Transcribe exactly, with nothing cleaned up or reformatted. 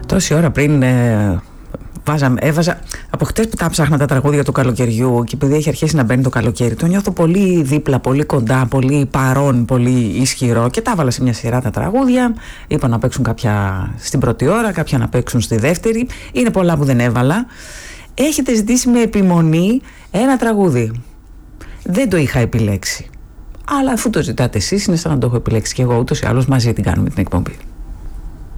Τόση ώρα πριν ε, βάζα, έβαζα. Από χτες που τα ψάχνα τα τραγούδια του καλοκαιριού και επειδή έχει αρχίσει να μπαίνει το καλοκαίρι, το νιώθω πολύ δίπλα, πολύ κοντά, πολύ παρόν, πολύ ισχυρό. Και τα έβαλα σε μια σειρά τα τραγούδια. Είπα να παίξουν κάποια στην πρώτη ώρα, κάποια να παίξουν στη δεύτερη. Είναι πολλά που δεν έβαλα. Έχετε ζητήσει με επιμονή ένα τραγούδι. Δεν το είχα επιλέξει. Αλλά αφού το ζητάτε εσείς, είναι σαν να το έχω επιλέξει και εγώ. Ούτως ή άλλως μαζί την κάνουμε την εκπομπή.